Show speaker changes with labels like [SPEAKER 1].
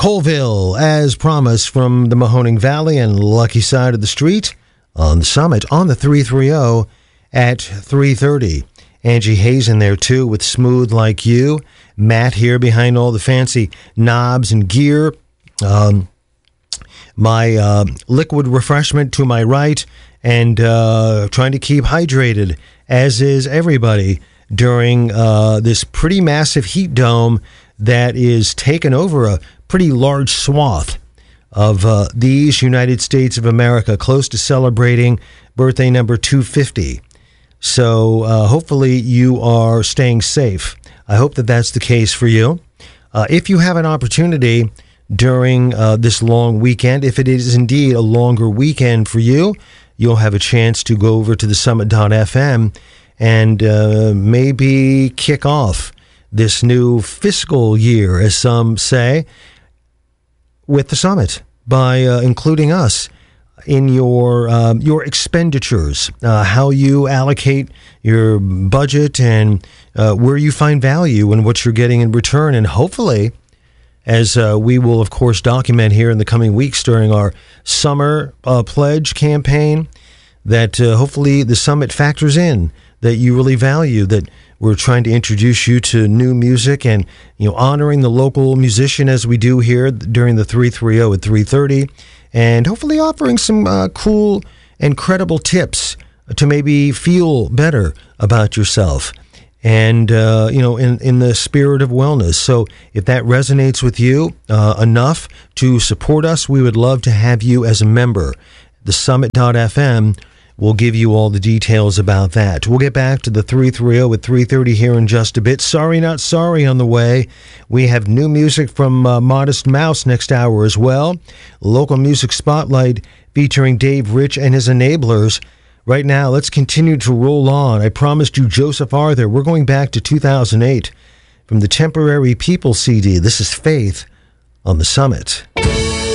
[SPEAKER 1] Colville, as promised, from the Mahoning Valley and Lucky side of the street on the Summit on the 330 at 3:30. Angie Hayes in there too with Smooth Like You. Matt here behind all the fancy knobs and gear. My liquid refreshment to my right, and trying to keep hydrated, as is everybody, during this pretty massive heat dome that is taken over a pretty large swath of these United States of America, close to celebrating birthday number 250. So hopefully you are staying safe. I hope that that's the case for you. If you have an opportunity during this long weekend, if it is indeed a longer weekend for you, you'll have a chance to go over to the Summit.fm and maybe kick off this new fiscal year, as some say, with the Summit by including us in your expenditures, how you allocate your budget, and where you find value in what you're getting in return. And hopefully, as we will, of course, document here in the coming weeks during our summer pledge campaign, that hopefully the Summit factors in that you really value, that we're trying to introduce you to new music and, honoring the local musician as we do here during the 330 at 3:30, and hopefully offering some cool and credible tips to maybe feel better about yourself and, in the spirit of wellness. So if that resonates with you enough to support us, we would love to have you as a member. The Summit.fm will give you all the details about that. We'll get back to the 330 at 3:30 here in just a bit. Sorry Not Sorry on the way. We have new music from Modest Mouse next hour as well. Local Music Spotlight featuring Dave Rich and his Enablers. Right now, let's continue to roll on. I promised you Joseph Arthur. We're going back to 2008 from the Temporary People CD. This is Faith on the Summit.